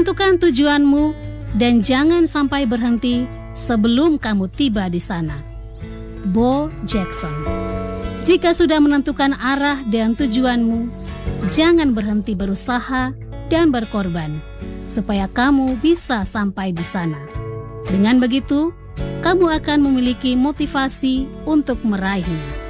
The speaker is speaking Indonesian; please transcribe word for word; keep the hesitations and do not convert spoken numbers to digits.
Tentukan tujuanmu dan jangan sampai berhenti sebelum kamu tiba di sana. Bo Jackson. Jika sudah menentukan arah dan tujuanmu, jangan berhenti berusaha dan berkorban supaya kamu bisa sampai di sana. Dengan begitu, kamu akan memiliki motivasi untuk meraihnya.